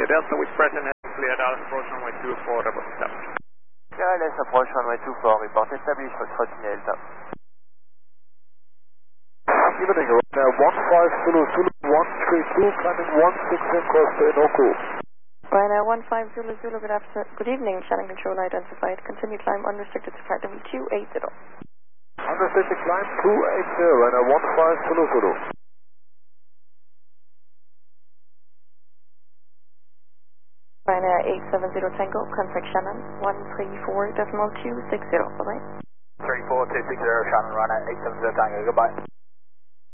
Delta with present has cleared out approach runway 24, double step. KLS approach runway 24, report established for Trottinet Delta. Evening, right now 15 Zulu Zulu 132, climbing 16 cross to Inoku. Ryanair 15 Zulu Zulu, good evening, channel control identified. Continue climb unrestricted to flight level 280. Unrestricted climb 280, Ryanair 15 Zulu Zulu. Ryanair 870 Tango, contact Shannon 134.260, bye-bye. 34260 Shannon, Ryanair 870 Tango, goodbye.